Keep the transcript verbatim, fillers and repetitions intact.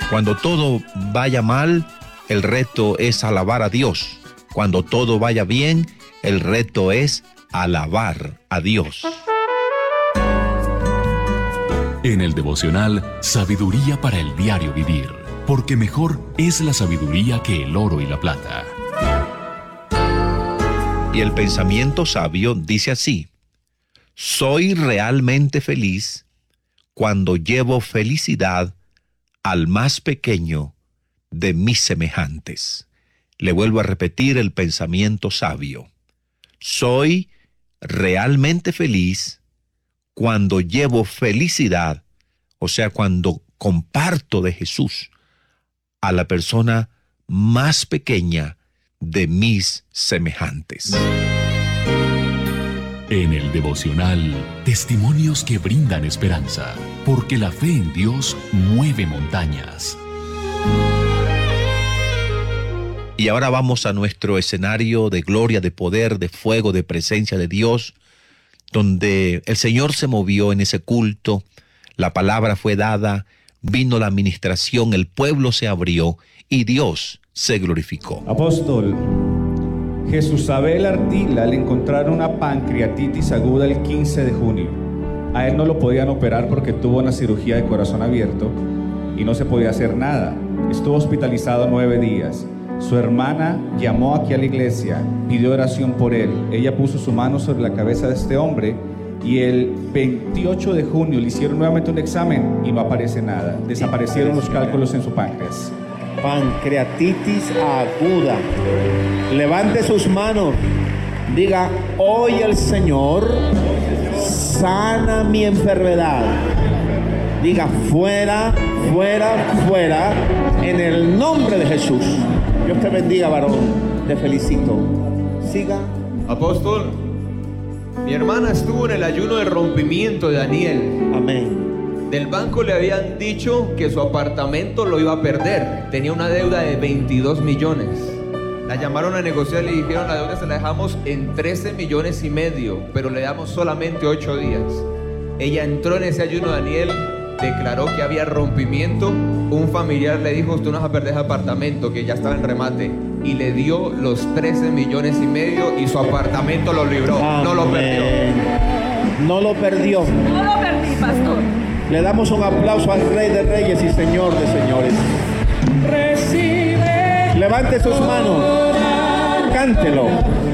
Cuando todo vaya mal, el reto es alabar a Dios. Cuando todo vaya bien, el reto es alabar a Dios. En el devocional, sabiduría para el diario vivir, porque mejor es la sabiduría que el oro y la plata. Y el pensamiento sabio dice así: soy realmente feliz cuando llevo felicidad al más pequeño de mis semejantes. Le vuelvo a repetir el pensamiento sabio. Soy realmente feliz cuando llevo felicidad, o sea, cuando comparto de Jesús a la persona más pequeña de mis semejantes. En el devocional, testimonios que brindan esperanza, porque la fe en Dios mueve montañas. Y ahora vamos a nuestro escenario de gloria, de poder, de fuego, de presencia de Dios, donde el Señor se movió en ese culto, la palabra fue dada, vino la administración, el pueblo se abrió y Dios se glorificó. Apóstol, Jesusabel Artila le encontraron una pancreatitis aguda el quince de junio. A él no lo podían operar porque tuvo una cirugía de corazón abierto y no se podía hacer nada. Estuvo hospitalizado nueve días. Su hermana llamó aquí a la iglesia, pidió oración por él. Ella puso su mano sobre la cabeza de este hombre y el veintiocho de junio le hicieron nuevamente un examen y no aparece nada. Desaparecieron los cálculos en su páncreas. Pancreatitis aguda. Levante sus manos. Diga: hoy el Señor sana mi enfermedad. Diga: fuera, fuera, fuera, en el nombre de Jesús. Dios te bendiga, varón. Te felicito. Siga. Apóstol, mi hermana estuvo en el ayuno de rompimiento de Daniel. Amén. Del banco le habían dicho que su apartamento lo iba a perder. Tenía una deuda de veintidós millones. La llamaron a negociar y le dijeron: la deuda se la dejamos en trece millones y medio, pero le damos solamente ocho días. Ella entró en ese ayuno de Daniel, declaró que había rompimiento. Un familiar le dijo: usted no va a perder ese apartamento, que ya estaba en remate, y le dio los trece millones y medio y su apartamento lo libró. Amén. No lo perdió. No lo perdió. No lo perdí, pastor. Le damos un aplauso al Rey de Reyes y Señor de Señores. Recibe. Levante sus manos. Cántelo.